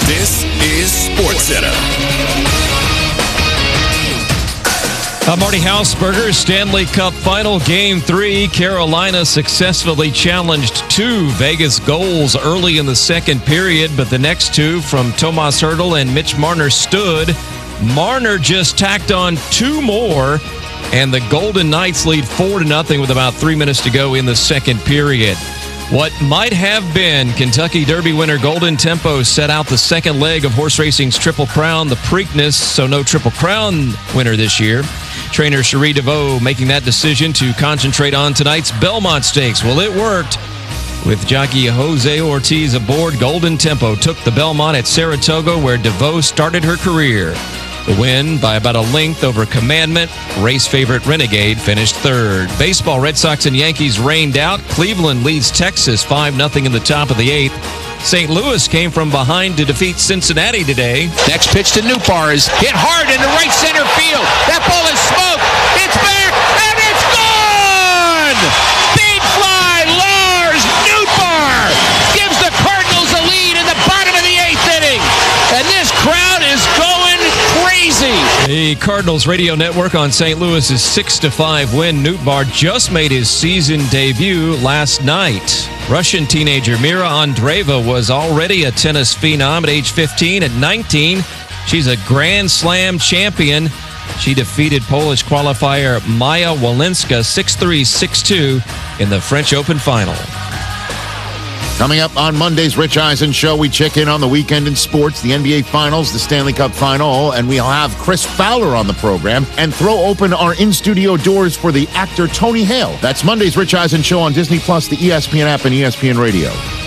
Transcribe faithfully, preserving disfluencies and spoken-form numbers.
This is SportsCenter. Uh, Marty Hausberger, Stanley Cup Final Game three. Carolina successfully challenged two Vegas goals early in the second period, but the next two from Tomas Hertl and Mitch Marner stood. Marner just tacked on two more, and the Golden Knights lead four to nothing with about three minutes to go in the second period. What might have been Kentucky Derby winner Golden Tempo set out the second leg of horse racing's Triple Crown, the Preakness, so no Triple Crown winner this year. Trainer Cherie DeVoe making that decision to concentrate on tonight's Belmont Stakes. Well, it worked. With jockey Jose Ortiz aboard, Golden Tempo took the Belmont at Saratoga, where DeVoe started her career. The win by about a length over Commandment. Race favorite Renegade finished third. Baseball, Red Sox and Yankees rained out. Cleveland leads Texas five nothing in the top of the eighth. Saint Louis came from behind to defeat Cincinnati today. Next pitch to Nootbaar is hit hard into right center field. That ball is smoked. It's back, and it's gone! Big fly, Lars Nootbaar gives the Cardinals a lead in the bottom of the eighth inning. And this crowd is going crazy. The Cardinals radio network on Saint Louis's six to five win. Nootbaar just made his season debut last night. Russian teenager Mira Andreeva was already a tennis phenom at age fifteen. At nineteen, she's a Grand Slam champion. She defeated Polish qualifier Maya Walinska six three, six two in the French Open final. Coming up on Monday's Rich Eisen Show, we check in on the weekend in sports, the N B A Finals, the Stanley Cup Final, and we'll have Chris Fowler on the program and throw open our in-studio doors for the actor Tony Hale. That's Monday's Rich Eisen Show on Disney Plus, the E S P N app, and E S P N Radio.